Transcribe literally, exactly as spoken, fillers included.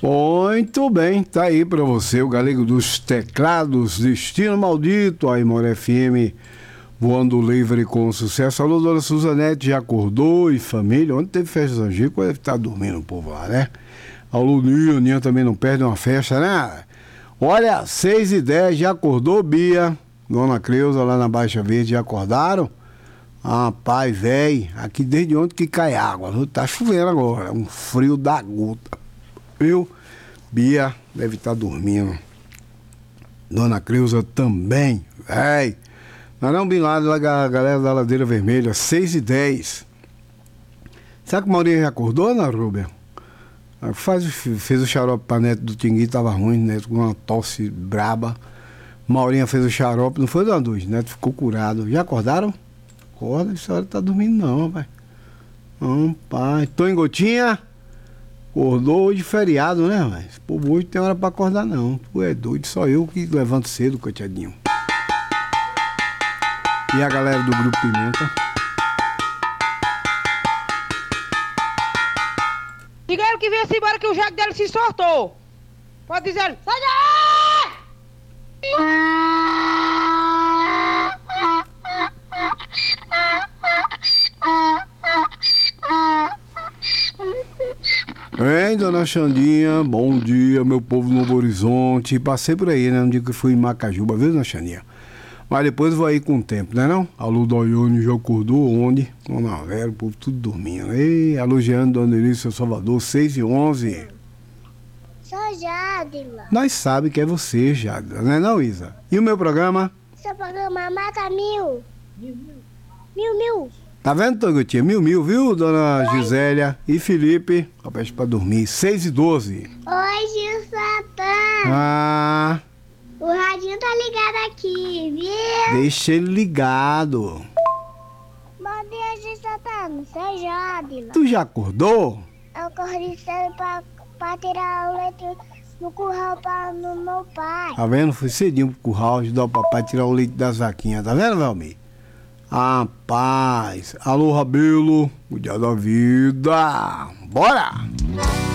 Muito bem, tá aí pra você o Galego dos Teclados, Destino Maldito, a Imor F M voando livre com sucesso. Alô, dona Suzanete, já acordou e família? Ontem teve festa Zangico, deve estar dormindo o povo lá, né? Alô, Ninho, Ninho também não perde uma festa, né? Olha, seis e dez, já acordou, Bia? Dona Creuza lá na Baixa Verde, já acordaram? Ah, pai, velho, aqui desde ontem que cai água, viu? Tá chovendo agora, um frio da gota, viu? Bia deve estar dormindo. Dona Creuza também, véi. Não, não, Bin Laden, a galera da Ladeira Vermelha, seis e dez. Será que o Maurinho já acordou, Ana Rúbia? Faz, fez o xarope pra neto do Tingui, tava ruim, neto com uma tosse braba. Maurinha fez o xarope, não foi, Dona Duz? Neto ficou curado. Já acordaram? Acorda, essa hora tá dormindo não, pai. Não, pai. Tô em Gotinha? Acordou hoje feriado, né, mas esse povo hoje tem hora pra acordar não. Tu é doido, só eu que levanto cedo, coitadinho. E a galera do Grupo Pimenta? Diga ele que venha-se embora que o jegue dele se soltou. Pode dizer ele. Sai daí! Hein, dona Xandinha, bom dia, meu povo no Novo Horizonte. Passei por aí, né? No dia que eu fui em Macajuba, viu, dona Xandinha? Mas depois eu vou aí com o tempo, né não? Alô, Doione já acordou onde? Dona Vera, o povo tudo dormindo. Ei, alô, Jeane, Dona Elisa, seu Salvador, seis e onze. Sou Jadila. Nós sabemos que é você, Jadila, né não, Isa? E o meu programa? Seu programa Mata Mil. Mil, mil. Mil, mil. Tá vendo, Togutinha? Mil, mil, viu, dona Oi. Gisélia e Felipe? Rapaz, pra dormir, seis e doze. Oi, Gil Satã. Ah... O radinho tá ligado aqui, viu? Deixa ele ligado. Bom dia, Gil Satã. Sou Jadila. Tu já acordou? Eu corri cedo pra, pra tirar o leite no curral pra, no meu pai. Tá vendo? Fui cedinho pro curral ajudar o papai a tirar o leite das vaquinhas. Tá vendo, Valmir? Ah, paz. Alô, Rabelo. O dia da vida. Bora!